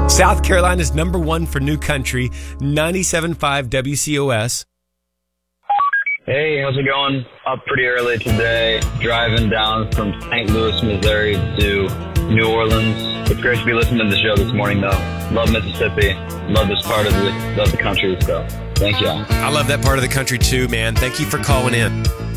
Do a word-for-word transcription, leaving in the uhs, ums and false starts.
South Carolina's number one for new country, ninety-seven point five W C O S. Hey, how's it going? Up pretty early today, driving down from Saint Louis, Missouri to New Orleans. It's great to be listening to the show this morning, though. Love Mississippi. Love this part of the, love the country, so thank y'all. I love that part of the country too, man. Thank you for calling in.